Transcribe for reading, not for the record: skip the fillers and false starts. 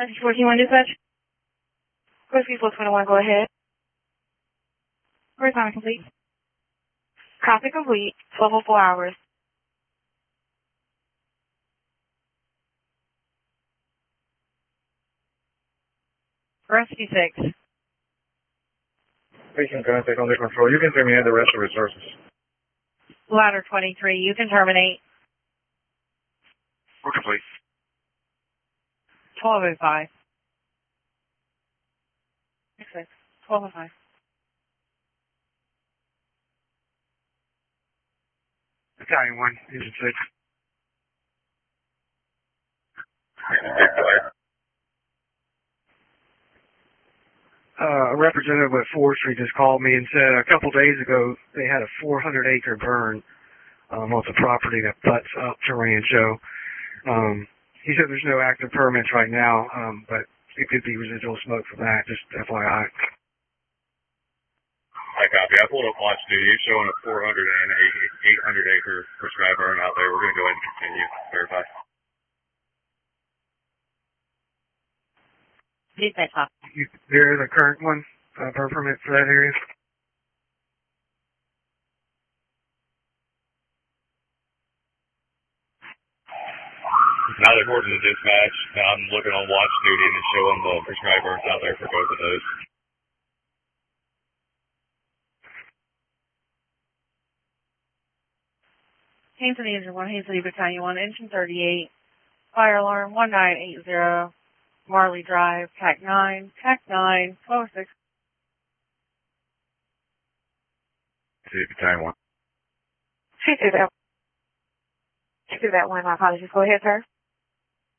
14-1 dispatch. Whiskey 421, go ahead. Retirement complete. Copy complete. 1204 hours. Rescue 6. Patient contact under control. You can terminate the rest of resources. Ladder 23, you can terminate. We're complete. 1205. 1205. Battalion 1, Engine 6. A representative with Forestry just called me and said a couple days ago they had a 400-acre burn on the property that butts up to Rancho. He said there's no active permits right now, but it could be residual smoke from that, just FYI. I copy. I pulled up watch duty. You're showing a 800-acre prescribed burn out there. We're going to go ahead and continue. Verify. Dispatch off. There is a current one, burn permit for that area? Not according to dispatch. I'm looking on watch duty and it's showing the prescribed burns out there for both of those. Haines City Engine 1, Haines City Battalion 1, Engine 38, fire alarm 1980, Marley Drive, TAC 9, 1206. Battalion 1. She threw that one, my apologies. Go ahead, sir.